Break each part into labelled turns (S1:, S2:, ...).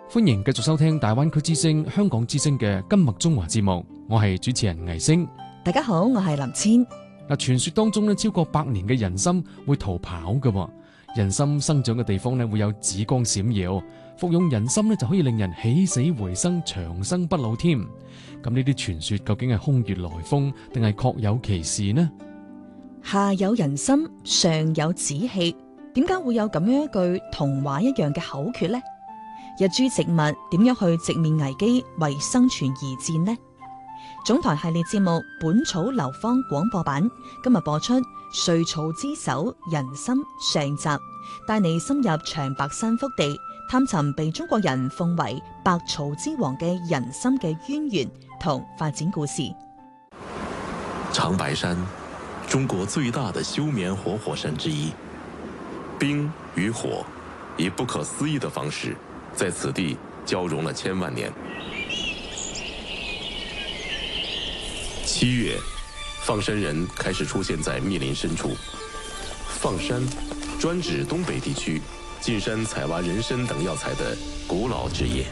S1: 歡迎繼續收聽大灣區之聲、香港之聲嘅今麥中華節目，我係主持人倪星。
S2: 大家好，我係林千。
S1: 傳說當中咧，超過100年嘅人參會逃跑嘅。人參生長嘅地方咧，會有紫光閃耀，服用人參咧就可以令人起死回生、長生不老添。咁呢啲傳說究竟係空穴來風，定係確有其事呢？
S2: 下有人參，上有紫氣，點解會有咁樣一句童話一樣嘅口訣呢？一株植物點樣去直面危機，為生存而戰呢？總台系列節目《本草流芳》廣播版今日播出《瑞草之首人參》上集，帶你深入長白山腹地，探尋被中國人奉為百草之王嘅人參嘅淵源同發展故事。
S3: 長白山，中國最大的休眠活火山之一，冰與火以不可思議的方式在此地交融了千萬年。7月，放山人開始出現在密林深處。放山專指東北地區進山採挖人參等藥材的古老職業。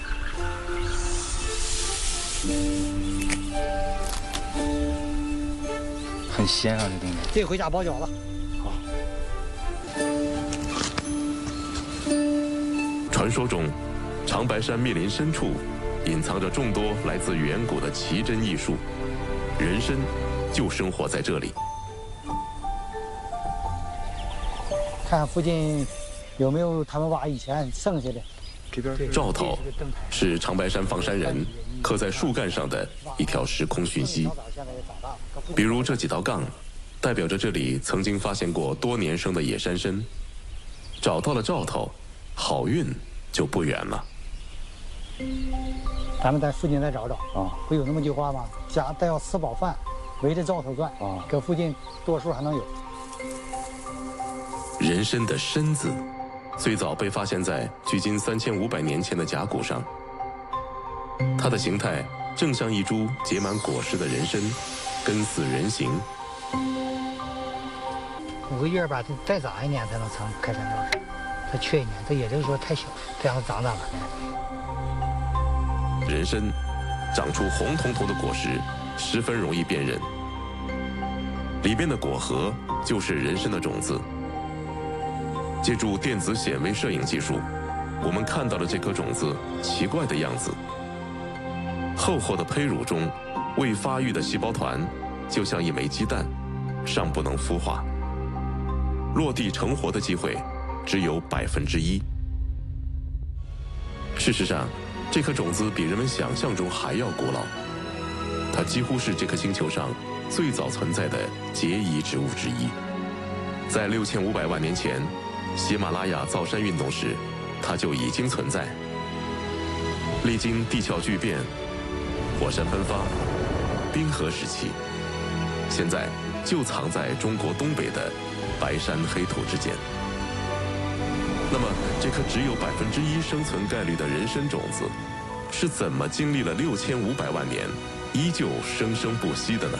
S4: 很鮮啊，這東西。這回家包餃子。好。
S3: 傳說中，長白山密林深處隱藏着眾多來自遠古的奇珍異術，人參就生活在這裡。
S4: 看附近有沒有他們挖以前剩下的。
S3: 兆頭是長白山放山人刻在樹幹上的一條時空訊息，比如這幾道槓，代表着這裡曾經發現過多年生的野山參。找到了兆頭，好運就不遠了。
S4: 咱們在附近再找找啊，不有那麼句話嗎？家帶要吃飽飯，圍着兆頭轉啊，這附近多數還能有。
S3: 人參的參字最早被發現在距今3500年前的甲骨上，它的形態正像一株結滿果實的人參，根似人形。
S4: 5個月吧，再長一年才能成開山到樹，它缺一年，它也就是說太小，這樣長大了。
S3: 人參長出紅彤彤的果實，十分容易辨認，裡面的果核就是人參的種子。借助電子顯微攝影技術，我們看到了這顆種子奇怪的樣子。厚厚的胚乳中，未發育的細胞團就像一枚雞蛋，尚不能孵化，落地成活的機會只有1%。事實上，這顆種子比人們想象中還要古老，它幾乎是這顆星球上最早存在的結擬植物之一。在6500萬年前，喜馬拉雅造山運動時，它就已經存在。歷經地殼巨變、火山噴發、冰河時期，現在就藏在中國東北的白山黑土之間。那麼，這顆只有1%生存概率的人參種子，是怎麼經歷了6500萬年，依舊生生不息的呢？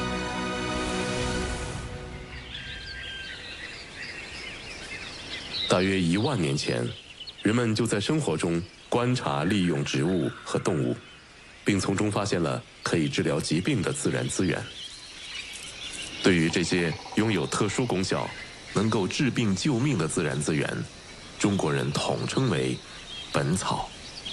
S3: 大約1萬年前，人們就在生活中觀察利用植物和動物，並從中發現了可以治療疾病的自然資源。對於這些擁有特殊功效、能夠治病救命的自然資源，中國人統稱為本草。